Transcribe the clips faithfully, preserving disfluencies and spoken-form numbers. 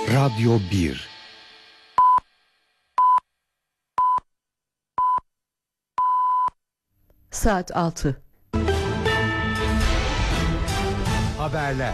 Radyo bir. Saat altı. Haberler.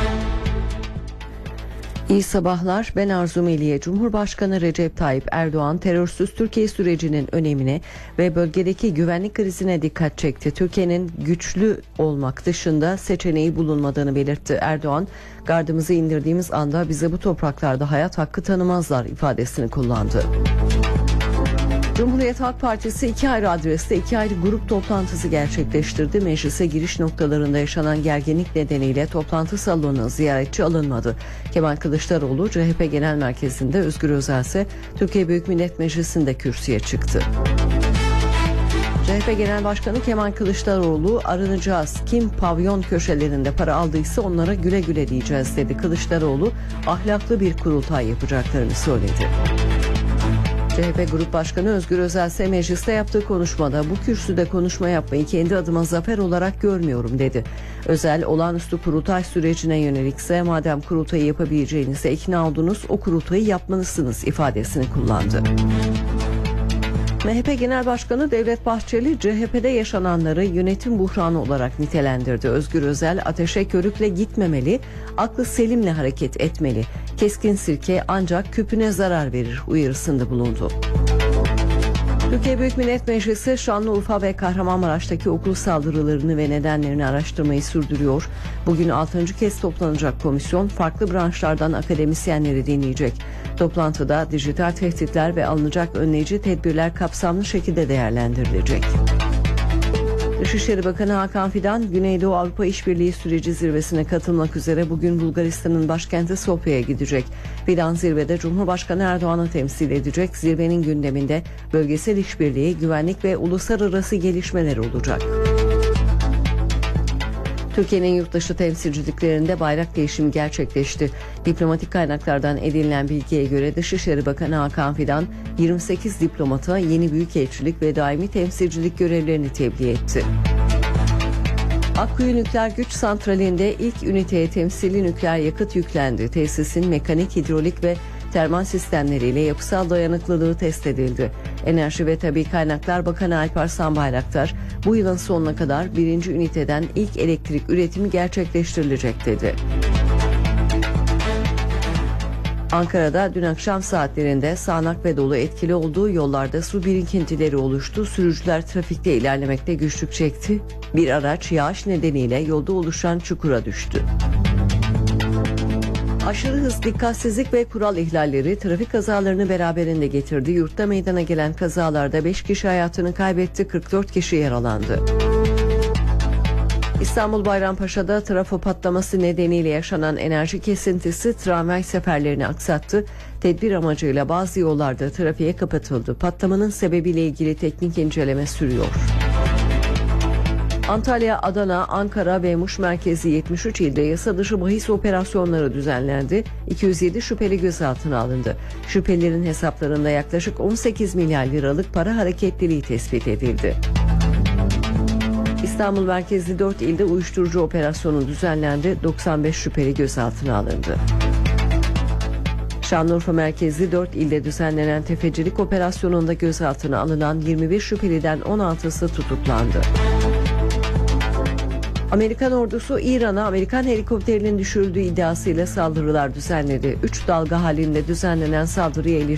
İyi sabahlar. Ben Arzu Meliye. Cumhurbaşkanı Recep Tayyip Erdoğan terörsüz Türkiye sürecinin önemine ve bölgedeki güvenlik krizine dikkat çekti. Türkiye'nin güçlü olmak dışında seçeneği bulunmadığını belirtti. Erdoğan, gardımızı indirdiğimiz anda bize bu topraklarda hayat hakkı tanımazlar ifadesini kullandı. Cumhuriyet Halk Partisi iki ayrı adreste iki ayrı grup toplantısı gerçekleştirdi. Meclise giriş noktalarında yaşanan gerginlik nedeniyle toplantı salonuna ziyaretçi alınmadı. Kemal Kılıçdaroğlu C H P Genel Merkezi'nde, Özgür Özel ise Türkiye Büyük Millet Meclisi'nde kürsüye çıktı. C H P Genel Başkanı Kemal Kılıçdaroğlu, arınacağız, kim pavyon köşelerinde para aldıysa onlara güle güle diyeceğiz dedi. Kılıçdaroğlu ahlaklı bir kurultay yapacaklarını söyledi. C H P Grup Başkanı Özgür Özel ise mecliste yaptığı konuşmada bu kürsüde konuşma yapmayı kendi adıma zafer olarak görmüyorum dedi. Özel, olağanüstü kurultay sürecine yönelikse madem kurultayı yapabileceğinize ikna oldunuz, o kurultayı yapmalısınız ifadesini kullandı. M H P Genel Başkanı Devlet Bahçeli, C H P'de yaşananları yönetim buhranı olarak nitelendirdi. Özgür Özel, ateşe körükle gitmemeli, aklı selimle hareket etmeli. Keskin sirke ancak küpüne zarar verir uyarısında bulundu. Türkiye Büyük Millet Meclisi, Şanlıurfa ve Kahramanmaraş'taki okul saldırılarını ve nedenlerini araştırmayı sürdürüyor. Bugün altıncı kez toplanacak komisyon farklı branşlardan akademisyenleri dinleyecek. Toplantıda dijital tehditler ve alınacak önleyici tedbirler kapsamlı şekilde değerlendirilecek. Dışişleri Bakanı Hakan Fidan, Güneydoğu Avrupa İşbirliği Süreci zirvesine katılmak üzere bugün Bulgaristan'ın başkenti Sofya'ya gidecek. Fidan zirvede Cumhurbaşkanı Erdoğan'ı temsil edecek. Zirvenin gündeminde bölgesel işbirliği, güvenlik ve uluslararası gelişmeler olacak. Türkiye'nin yurtdışı temsilciliklerinde bayrak değişimi gerçekleşti. Diplomatik kaynaklardan edinilen bilgiye göre Dışişleri Bakanı Hakan Fidan, yirmi sekiz diplomata yeni büyükelçilik ve daimi temsilcilik görevlerini tebliğ etti. Akkuyu Nükleer Güç Santrali'nde ilk üniteye temsili nükleer yakıt yüklendi. Tesisin mekanik, hidrolik ve termal sistemleriyle yapısal dayanıklılığı test edildi. Enerji ve Tabii Kaynaklar Bakanı Alparslan Bayraktar, bu yılın sonuna kadar birinci üniteden ilk elektrik üretimi gerçekleştirilecek dedi. Ankara'da dün akşam saatlerinde sağanak ve dolu etkili olduğu yollarda su birikintileri oluştu. Sürücüler trafikte ilerlemekte güçlük çekti. Bir araç yağış nedeniyle yolda oluşan çukura düştü. Aşırı hız, dikkatsizlik ve kural ihlalleri trafik kazalarını beraberinde getirdi. Yurtta meydana gelen kazalarda beş kişi hayatını kaybetti, kırk dört kişi yaralandı. İstanbul Bayrampaşa'da trafo patlaması nedeniyle yaşanan enerji kesintisi tramvay seferlerini aksattı. Tedbir amacıyla bazı yollarda trafiğe kapatıldı. Patlamanın sebebiyle ilgili teknik inceleme sürüyor. Antalya, Adana, Ankara ve Muş merkezi yetmiş üç ilde yasa dışı bahis operasyonları düzenlendi. iki yüz yedi şüpheli gözaltına alındı. Şüphelilerin hesaplarında yaklaşık on sekiz milyar liralık para hareketliliği tespit edildi. İstanbul merkezli dört ilde uyuşturucu operasyonu düzenlendi. doksan beş şüpheli gözaltına alındı. Şanlıurfa merkezli dört ilde düzenlenen tefecilik operasyonunda gözaltına alınan yirmi bir şüpheliden on altısı tutuklandı. Amerikan ordusu İran'a Amerikan helikopterinin düşürüldüğü iddiasıyla saldırılar düzenledi. Üç dalga halinde düzenlenen saldırıya ilişkin